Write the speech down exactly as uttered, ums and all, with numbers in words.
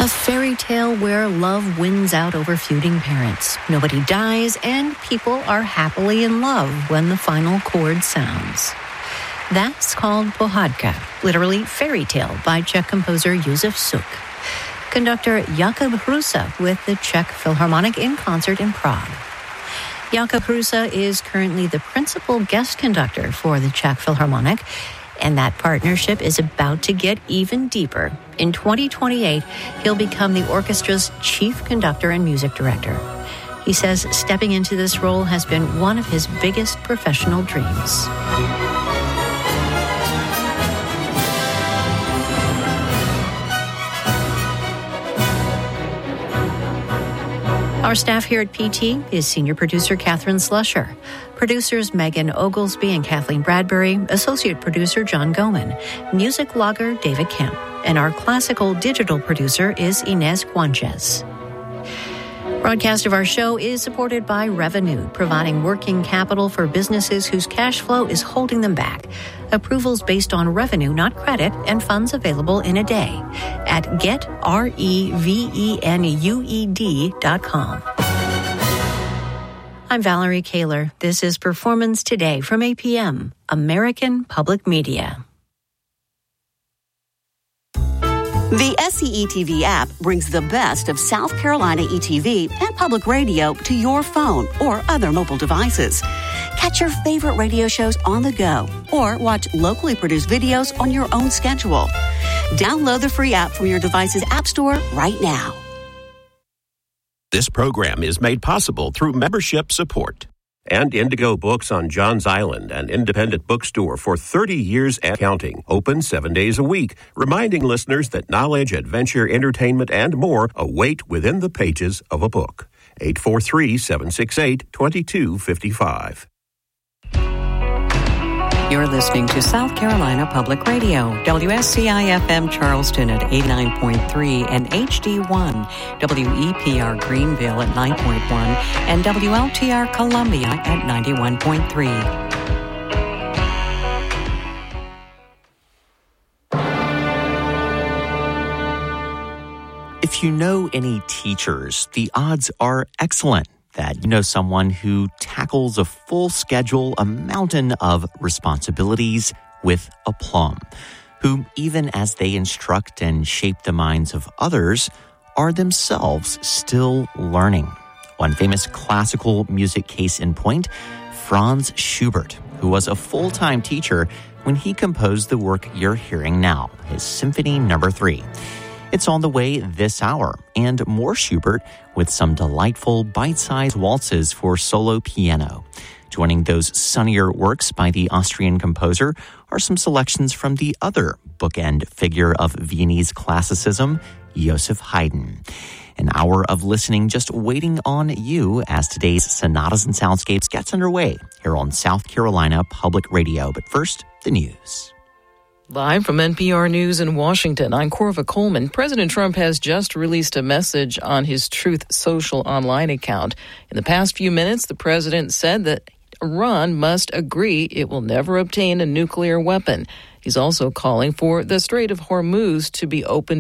A fairy tale where love wins out over feuding parents. Nobody dies, and people are happily in love when the final chord sounds. That's called Pohádka, literally fairy tale, by Czech composer Josef Suk. Conductor Jakub Hrusa with the Czech Philharmonic in concert in Prague. Jakub Hrusa is currently the principal guest conductor for the Czech Philharmonic, and that partnership is about to get even deeper. In twenty twenty-eight, he'll become the orchestra's chief conductor and music director. He says stepping into this role has been one of his biggest professional dreams. Our staff here at P T is senior producer Catherine Slusher, producers Megan Oglesby and Kathleen Bradbury, associate producer John Goman, music logger David Kemp, and our classical digital producer is Inez Guanchez. Broadcast of our show is supported by Revolut, providing working capital for businesses whose cash flow is holding them back. Approvals based on revenue, not credit, and funds available in a day at get r e v e n u e d dot com. I'm Valerie Kaler. This is Performance Today from A P M, American Public Media. The S C E T V app brings the best of South Carolina E T V and public radio to your phone or other mobile devices. Catch your favorite radio shows on the go or watch locally produced videos on your own schedule. Download the free app from your device's app store right now. This program is made possible through membership support. And Indigo Books on Johns Island, an independent bookstore for thirty years and counting, open seven days a week, reminding listeners that knowledge, adventure, entertainment, and more await within the pages of a book. eight four three, seven six eight, two two five five. You're listening to South Carolina Public Radio, W S C I F M Charleston at eighty-nine point three and H D one, W E P R Greenville at nine point one, and W L T R Columbia at ninety-one point three. If you know any teachers, the odds are excellent that you know someone who tackles a full schedule, a mountain of responsibilities with aplomb, who, even as they instruct and shape the minds of others, are themselves still learning. One famous classical music case in point, Franz Schubert, who was a full-time teacher when he composed the work you're hearing now, his Symphony Number Three. It's on the way this hour, and more Schubert with some delightful bite-sized waltzes for solo piano. Joining those sunnier works by the Austrian composer are some selections from the other bookend figure of Viennese classicism, Joseph Haydn. An hour of listening just waiting on you as today's Sonatas and Soundscapes gets underway here on South Carolina Public Radio. But first, the news. Live from N P R News in Washington, I'm Corva Coleman. President Trump has just released a message on his Truth Social online account. In the past few minutes, the president said that Iran must agree it will never obtain a nuclear weapon. He's also calling for the Strait of Hormuz to be opened